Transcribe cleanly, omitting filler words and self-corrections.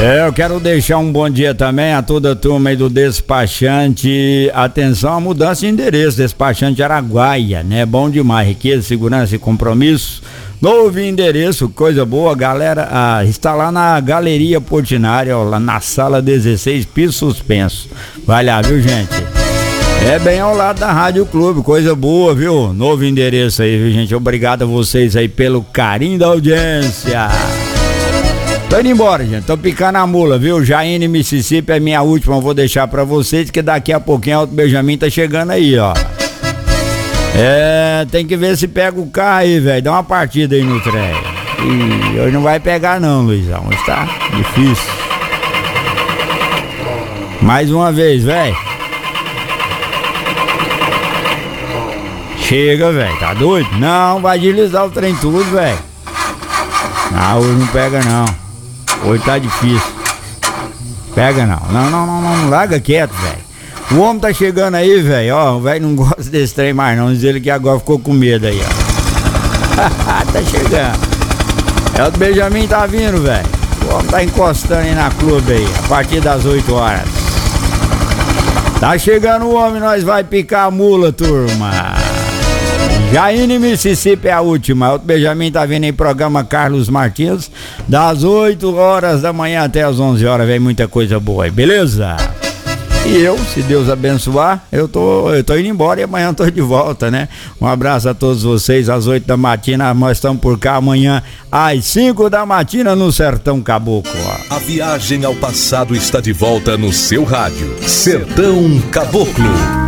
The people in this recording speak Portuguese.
Eu quero deixar um bom dia também a toda a turma aí do despachante. Atenção à mudança de endereço, despachante Araguaia, né? Bom demais, riqueza, segurança e compromisso. Novo endereço, coisa boa, galera. Está lá na Galeria Portinari, ó, lá na sala 16, piso suspenso. Vai lá, viu, gente? É bem ao lado da Rádio Clube, coisa boa, viu? Novo endereço aí, viu, gente? Obrigado a vocês aí pelo carinho da audiência. Tô indo embora, gente. Tô picando a mula, viu? Jaine, Mississippi é minha última. Eu vou deixar pra vocês que daqui a pouquinho o Alto Benjamin tá chegando aí, ó. Tem que ver se pega o carro aí, velho. Dá uma partida aí no trem. E hoje não vai pegar não, Luizão. Hoje tá difícil. Mais uma vez, velho. Chega, velho. Tá doido? Não, vai deslizar o trem tudo, velho. Não, hoje não pega não. Hoje tá difícil. Pega não. Não, larga quieto, velho. O homem tá chegando aí, velho. Ó, o velho não gosta desse trem mais não. Diz ele que agora ficou com medo aí, ó. Tá chegando. O Benjamin tá vindo, velho. O homem tá encostando aí na clube aí, a partir das 8 horas. Tá chegando o homem, nós vai picar a mula, turma. Jaine, Mississippi é a última. O Benjamin tá vindo em programa Carlos Martins, das 8 horas da manhã até as 11 horas. Vem muita coisa boa aí, beleza? E eu, se Deus abençoar, eu tô indo embora e amanhã eu tô de volta, né? Um abraço a todos vocês, às 8 da matina, nós estamos por cá amanhã, às 5 da matina no Sertão Caboclo. Ó. A viagem ao passado está de volta no seu rádio, Sertão Caboclo.